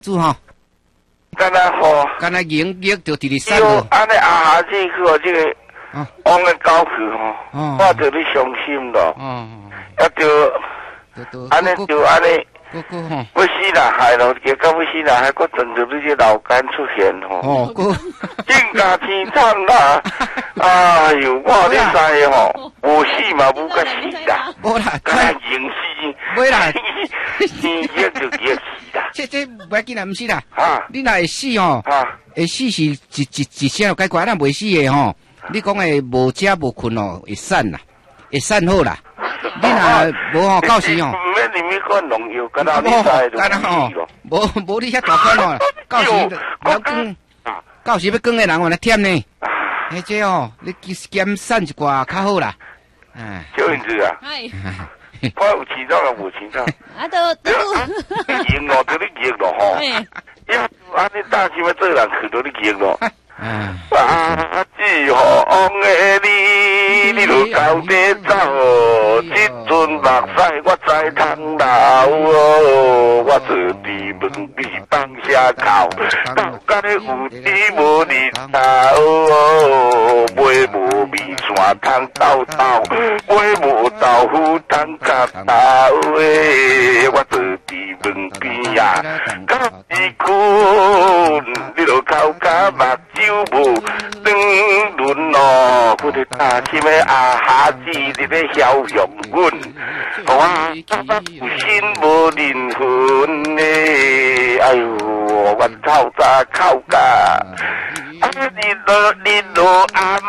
住吼， 干那好， 干那赢就直直散有咯。 安尼下去去哦，这个往个搞去吼，我着你伤心咯。也着安尼就安尼。不是啦，害咯，结果不是啦，还佫等着你这老干出现吼。更加凄惨啦！哎呦，我你知吼，无死嘛，无个死啦。 无啦， 干硬死。 没啦， 生热就热死啦。 这不要紧啦，唔是啦。你若会死吼，会死是一声就解决，咱袂死的吼。你讲的无食无困哦，会散啦，会散好啦。你若无吼，到时吼。 免你咪讲农药，干那你知就死咯。 无你遐大款哦，到时要讲，到时要讲的人话来忝呢。迄这哦，你减散一寡较好啦。 小燕子啊，我有饲到又无饲到。你赢咯，就你赢咯吼。安尼打起要做人去到你赢咯。只好的你就到底走，这阵目屎我在通流哦，我坐伫门边放下口，到干的有你无日头哦，买无米线通斗斗，买无豆腐通夹头诶，我坐伫门边呀，到时困，你就口甲目睭无。灯轮咯，我哋大起咩下子你咧笑容阮，我心无灵魂咧，哎呦，我透早口甲，你落暗，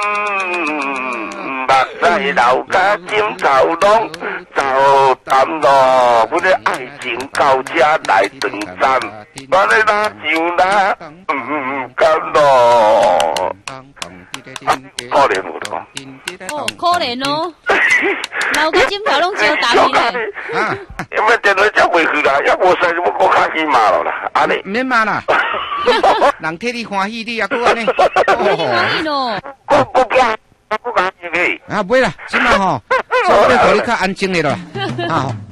目屎流甲枕头拢走淡咯，我的爱情到这来断站，我咧哪想哪甘咯。可怜我咯， 可怜哦，流个枕头拢照淡咧。 因为电话接袂去啦，也无使什么国家去骂咯啦，安尼。 免骂啦，人替你欢喜，你也搁安尼。 欢喜咯。 不敢去。 袂啦，即摆吼，所以要互你较安静的咯，啊。